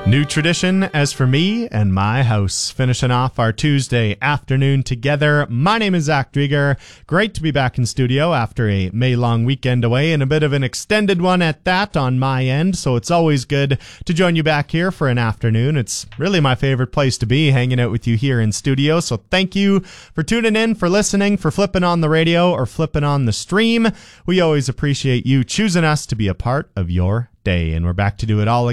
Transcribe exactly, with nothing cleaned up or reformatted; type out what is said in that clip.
New tradition as for me and my house. Finishing off our Tuesday afternoon together. My name is Zach Drieger. Great to be back in studio after a May-long weekend away and a bit of an extended one at that on my end. So it's always good to join you back here for an afternoon. It's really my favorite place to be, hanging out with you here in studio. So thank you for tuning in, for listening, for flipping on the radio or flipping on the stream. We always appreciate you choosing us to be a part of your day. And we're back to do it all again.